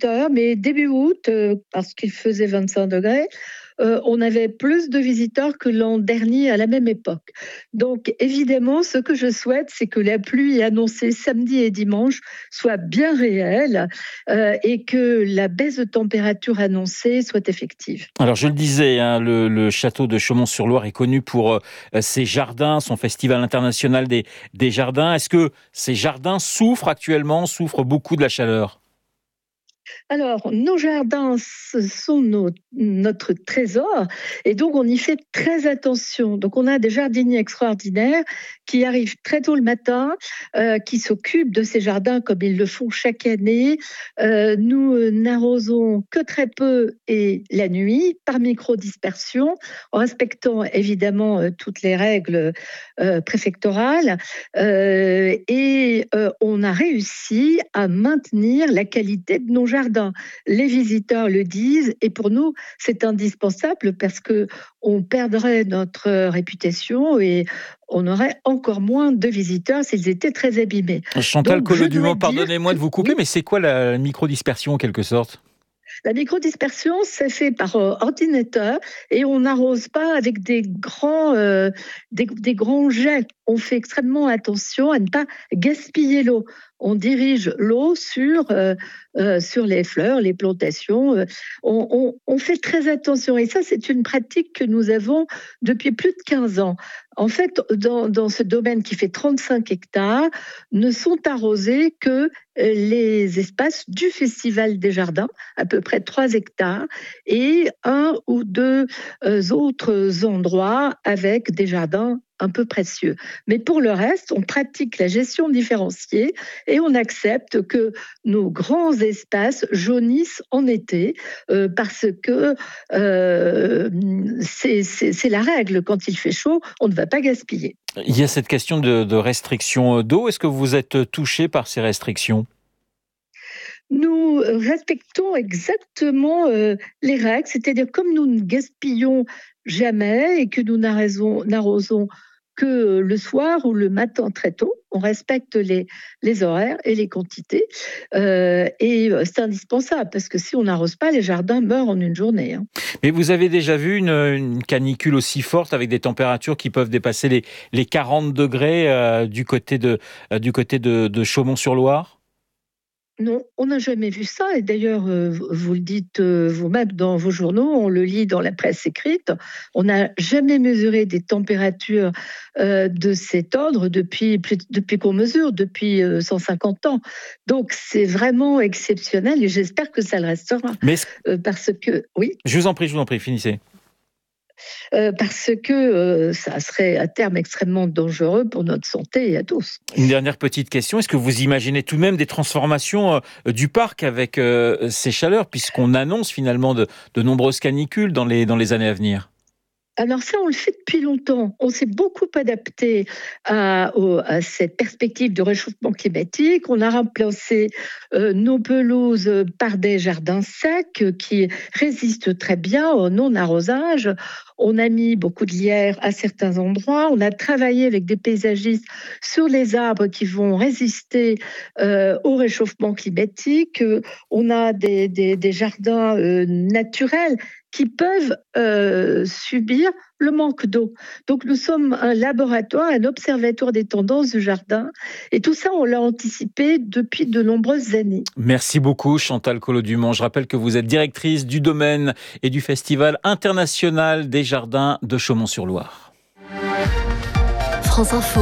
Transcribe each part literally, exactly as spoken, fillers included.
visiteurs, mais début août, euh, parce qu'il faisait vingt-cinq degrés, euh, on avait plus de visiteurs que l'an dernier à la même époque. Donc évidemment, ce que je souhaite, c'est que la pluie annoncée samedi et dimanche soit bien réelle euh, et que la baisse de température annoncée soit effective. Alors je le disais, hein, le, le château de Chaumont-sur-Loire est connu pour euh, ses jardins, son festival international des, des jardins. Est-ce que ces jardins souffrent actuellement, souffrent beaucoup de la chaleur ? Alors, nos jardins, ce sont nos- notre trésor et donc on y fait très attention. Donc, on a des jardiniers extraordinaires qui arrivent très tôt le matin, euh, qui s'occupent de ces jardins comme ils le font chaque année. Euh, nous euh, n'arrosons que très peu et la nuit, par microdispersion, en respectant évidemment euh, toutes les règles euh, préfectorales. Euh, et euh, on a réussi à maintenir la qualité de nos jardins. Les visiteurs le disent et pour nous, c'est indispensable parce que on perdrait notre réputation et on aurait encore moins de visiteurs s'ils étaient très abîmés. Chantal Donc, je Collot-Dumont, dois dire pardonnez-moi que de vous couper, oui, mais c'est quoi la microdispersion en quelque sorte ? la microdispersion, c'est fait par euh, ordinateur et on n'arrose pas avec des grands, euh, des, des grands jets. On fait extrêmement attention à ne pas gaspiller l'eau. On dirige l'eau sur, euh, euh, sur les fleurs, les plantations. Euh, On, on- on fait très attention. Et ça, c'est une pratique que nous avons depuis plus de quinze ans. En fait, dans, dans ce domaine qui fait trente-cinq hectares, ne sont arrosés que euh, les espaces du Festival des Jardins, à peu près trois hectares, et un ou deux euh, autres endroits avec des jardins un peu précieux. Mais pour le reste, on pratique la gestion différenciée et on accepte que nos grands espaces jaunissent en été euh, parce que euh, c'est, c'est, c'est la règle. Quand il fait chaud, on ne va pas gaspiller. Il y a cette question de, de restriction d'eau. Est-ce que vous êtes touché par ces restrictions ? Nous respectons exactement euh, les règles, c'est-à-dire comme nous ne gaspillons jamais et que nous n'arrosons, n'arrosons que le soir ou le matin très tôt, on respecte les, les horaires et les quantités. Euh, et c'est indispensable parce que si on n'arrose pas, les jardins meurent en une journée. Hein. Mais vous avez déjà vu une, une canicule aussi forte avec des températures qui peuvent dépasser les, les quarante degrés euh, du côté de, euh, du côté de, de Chaumont-sur-Loire ? Non, on n'a jamais vu ça. Et d'ailleurs, euh, vous le dites euh, vous-même dans vos journaux, on le lit dans la presse écrite. On n'a jamais mesuré des températures euh, de cet ordre depuis, plus- depuis qu'on mesure, depuis euh, cent cinquante ans. Donc, c'est vraiment exceptionnel et j'espère que ça le restera. Mais est-ce- Euh, parce que, oui, je vous en prie, je vous en prie, finissez. euh, parce que euh, ça serait à terme extrêmement dangereux pour notre santé et à tous. Une dernière petite question. Est-ce que vous imaginez tout de même des transformations euh, du parc avec euh, ces chaleurs, puisqu'on annonce finalement de, de nombreuses canicules dans les, dans les années à venir ? Alors ça, on le fait depuis longtemps. On s'est beaucoup adapté à, au- à cette perspective de réchauffement climatique. On a remplacé euh, nos pelouses par des jardins secs euh, qui résistent très bien au non-arrosage. On a mis beaucoup de lierre à certains endroits. On a travaillé avec des paysagistes sur les arbres qui vont résister euh, au réchauffement climatique. Euh, On a des, des- des jardins euh, naturels qui peuvent euh, subir le manque d'eau. Donc nous sommes un laboratoire, un observatoire des tendances du jardin. Et tout ça, on l'a anticipé depuis de nombreuses années. Merci beaucoup Chantal Collot-Dumont. Je rappelle que vous êtes directrice du domaine et du Festival international des jardins de Chaumont-sur-Loire. France Info,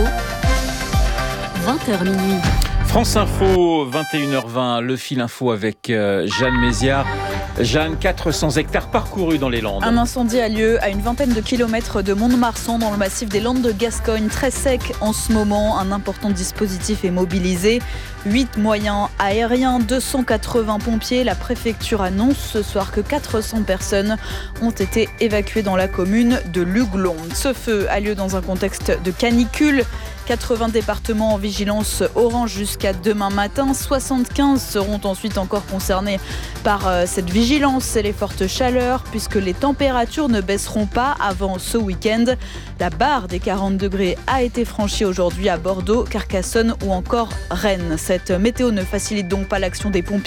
vingt heures minuit. France Info, vingt et une heures vingt, le fil info avec euh, Jeanne Méziard. Jeanne, quatre cents hectares parcourus dans les Landes. Un incendie a lieu à une vingtaine de kilomètres de Mont-de-Marsan dans le massif des Landes de Gascogne. Très sec en ce moment, un important dispositif est mobilisé. huit moyens aériens, deux cent quatre-vingts pompiers. La préfecture annonce ce soir que quatre cents personnes ont été évacuées dans la commune de Luglon. Ce feu a lieu dans un contexte de canicule. quatre-vingts départements en vigilance orange jusqu'à demain matin. soixante-quinze seront ensuite encore concernés par cette vigilance et les fortes chaleurs puisque les températures ne baisseront pas avant ce week-end. La barre des quarante degrés a été franchie aujourd'hui à Bordeaux, Carcassonne ou encore Rennes. Cette météo ne facilite donc pas l'action des pompiers.